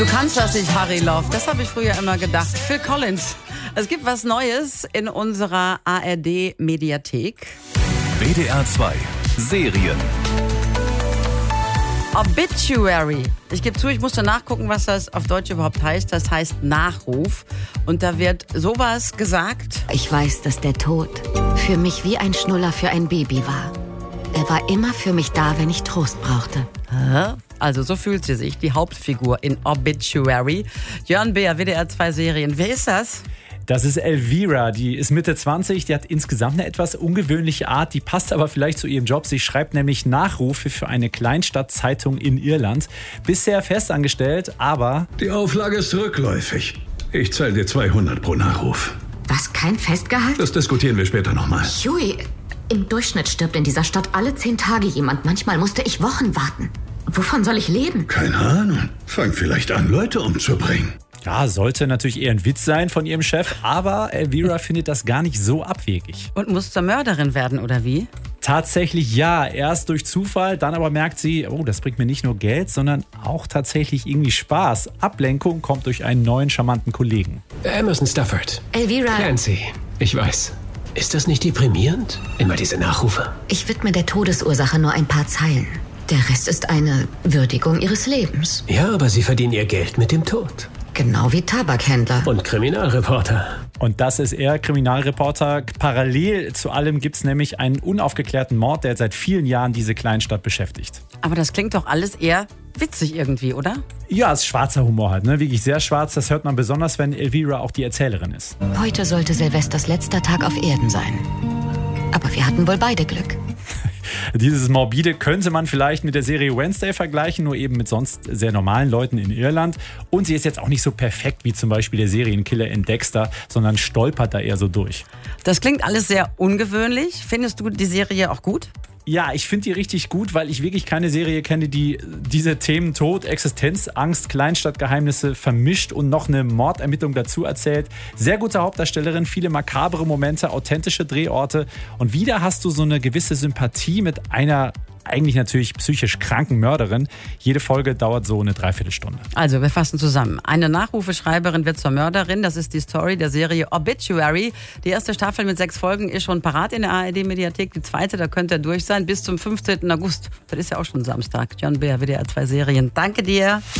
Du kannst das nicht, Harry Love. Das habe ich früher immer gedacht. Phil Collins. Es gibt was Neues in unserer ARD-Mediathek. WDR 2 Serien. Obituary. Ich gebe zu, ich musste nachgucken, was das auf Deutsch überhaupt heißt. Das heißt Nachruf. Und da wird sowas gesagt. Ich weiß, dass der Tod für mich wie ein Schnuller für ein Baby war. Er war immer für mich da, wenn ich Trost brauchte. Also so fühlt sie sich, die Hauptfigur in Obituary. Jörn Beer, WDR 2 Serien. Wer ist das? Das ist Elvira, die ist Mitte 20, die hat insgesamt eine etwas ungewöhnliche Art, die passt aber vielleicht zu ihrem Job. Sie schreibt nämlich Nachrufe für eine Kleinstadtzeitung in Irland. Bisher festangestellt, aber... Die Auflage ist rückläufig. Ich zahle dir 200 pro Nachruf. Was, kein Festgehalt? Das diskutieren wir später nochmal. Hui, im Durchschnitt stirbt in dieser Stadt alle 10 Tage jemand. Manchmal musste ich Wochen warten. Wovon soll ich leben? Keine Ahnung. Fang vielleicht an, Leute umzubringen. Ja, sollte natürlich eher ein Witz sein von ihrem Chef, aber Elvira findet das gar nicht so abwegig. Und muss zur Mörderin werden, oder wie? Tatsächlich ja, erst durch Zufall, dann aber merkt sie, oh, das bringt mir nicht nur Geld, sondern auch tatsächlich irgendwie Spaß. Ablenkung kommt durch einen neuen charmanten Kollegen. Emerson Stafford. Elvira, Clancy, ich weiß. Ist das nicht deprimierend? Immer diese Nachrufe. ich widme der Todesursache nur ein paar Zeilen. Der Rest ist eine Würdigung ihres Lebens. Ja, aber sie verdienen ihr Geld mit dem Tod. Genau wie Tabakhändler. Und Kriminalreporter. Und das ist er, Kriminalreporter. Parallel zu allem gibt es nämlich einen unaufgeklärten Mord, der seit vielen Jahren diese Kleinstadt beschäftigt. Aber das klingt doch alles eher witzig irgendwie, oder? Ja, ist schwarzer Humor halt, ne? Wirklich sehr schwarz. Das hört man besonders, wenn Elvira auch die Erzählerin ist. Heute sollte Silvesters letzter Tag auf Erden sein. Aber wir hatten wohl beide Glück. Dieses Morbide könnte man vielleicht mit der Serie Wednesday vergleichen, nur eben mit sonst sehr normalen Leuten in Irland. Und sie ist jetzt auch nicht so perfekt wie zum Beispiel der Serienkiller in Dexter, sondern stolpert da eher so durch. Das klingt alles sehr ungewöhnlich. Findest du die Serie auch gut? Ja, ich finde die richtig gut, weil ich wirklich keine Serie kenne, die diese Themen Tod, Existenzangst, Kleinstadtgeheimnisse vermischt und noch eine Mordermittlung dazu erzählt. Sehr gute Hauptdarstellerin, viele makabre Momente, authentische Drehorte und wieder hast du so eine gewisse Sympathie mit einer eigentlich natürlich psychisch kranken Mörderin. Jede Folge dauert so eine Dreiviertelstunde. Also, wir fassen zusammen. Eine Nachrufeschreiberin wird zur Mörderin. Das ist die Story der Serie Obituary. Die erste Staffel mit 6 Folgen ist schon parat in der ARD-Mediathek. Die zweite, da könnt ihr durch sein, bis zum 15. August. Das ist ja auch schon Samstag. Jörn Beer, WDR 2 Serien. Danke dir.